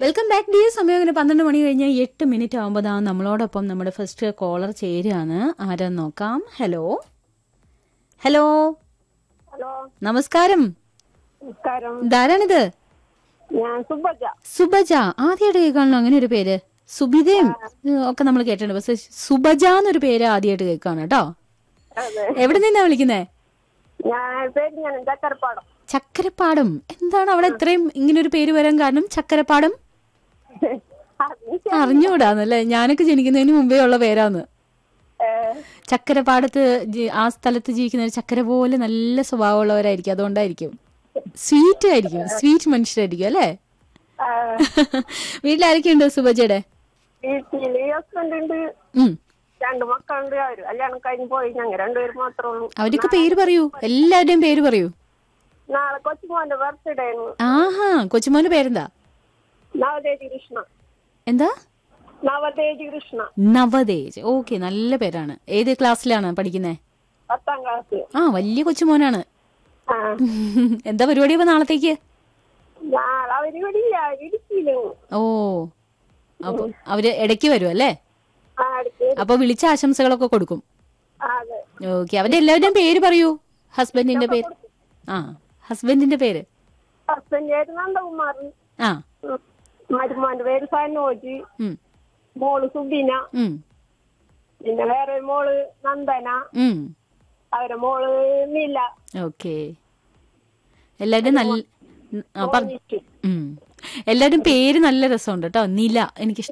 Welcome back dear. സമയം അങ്ങനെ 12 മണി കഴിഞ്ഞ് 8 മിനിറ്റ് ആകുമ്പോൾ നമ്മളോടൊപ്പം നമ്മുടെ ഫസ്റ്റ് കോളർ ചേരുകയാണ്. ആരാന്ന് നോക്കാം. ഹലോ ഹലോ ഹലോ, നമസ്കാരം. നമസ്കാരം. ഇതാരാണിത്? ഞാൻ സുബജ. സുബജ. ആദ്യമായിട്ട് കേൾക്കാണല്ലോ അങ്ങനെ ഒരു പേര്. സുബിതയും ഒക്കെ നമ്മൾ കേട്ടിട്ടുണ്ട്, പക്ഷെ സുബജ എന്നൊരു പേര് ആദ്യമായിട്ട് കേൾക്കാണ് കേട്ടോ. അതെ, എവിടെ നിന്നാ വിളിക്കുന്നേ? ഞാൻ പേര് ചക്കരപ്പാടം. ചക്കരപ്പാടം. എന്താണ് അവിടെ ഇത്രയും ഇങ്ങനൊരു പേര് വരാൻ കാരണം? ചക്കരപ്പാടം അറിഞ്ഞുകൂടാന്നല്ലേ? ഞാനൊക്കെ ജനിക്കുന്നതിന് മുമ്പേ ഉള്ള പേരാന്ന്. ചക്കരപ്പാടത്ത് ആ സ്ഥലത്ത് ജീവിക്കുന്ന ചക്കര പോലെ നല്ല സ്വഭാവമുള്ളവരായിരിക്കും, അതുകൊണ്ടായിരിക്കും. സ്വീറ്റ് ആയിരിക്കും, സ്വീറ്റ് മനുഷ്യരായിരിക്കും അല്ലേ? വീട്ടിലാരൊക്കെയുണ്ട് സുബജയുടെ? വീട്ടില് ഹസ്ബൻഡ് ഉണ്ട്, 2 മക്കളുണ്ട്. അവര് കല്യാണം കഴിഞ്ഞ് പോയി. ഞങ്ങൾ 2 പേര് മാത്രമേ ഉള്ളൂ. അവരൊക്കെ പേര് പറയൂ, എല്ലാവരുടെയും പേര് പറയൂ. നാളെ കൊച്ചുമോന്റെ ബർത്ത്ഡേ ആണ്. ആഹാ, കൊച്ചുമോന്റെ പേരെന്താ? നവതേജ് കൃഷ്ണ. എന്താ? നവതേജ് കൃഷ്ണ. നവതേജ്. ഓക്കെ, നല്ല പേരാണ്. ഏത് ക്ലാസ്സിലാണ് പഠിക്കുന്നത്? 10ാം ക്ലാസ്. ആ, വലിയ കൊച്ചുമോനാണ്. ആ, എന്താ പരിപാടി ഇപ്പൊ നാളത്തേക്ക്? നാളെ അവര് ഇവിടില്ല, ഇടുക്കിയില്. ഓ, അപ്പൊ അവര് ഇടയ്ക്ക് വരും അല്ലേ? ആ, അടുത്ത്. അപ്പൊ വിളിച്ച ആശംസകളൊക്കെ കൊടുക്കും. അതെ. ഓക്കെ, അവരുടെ എല്ലാവരുടെയും പേര് പറയൂ. ഹസ്ബൻഡിന്റെ പേര്. ആ, ഹസ്ബൻഡിന്റെ പേര്. ഹസ്ബൻഡ് പേര് നന്ദകുമാർ. ആ, മരുമോന്റെ പേര് സനോജ്. ഉം, മോള് സുബിന. ഉം, പിന്നെ വേറെ മോള് നന്ദന. ഉം. അവരെ മോള് നില. ഓക്കെ, എല്ലാവരും നല്ല മോനിച്ചു. എല്ലാവരും പേര് നല്ല രസമുണ്ട് കേട്ടോ. നില എനിക്ക്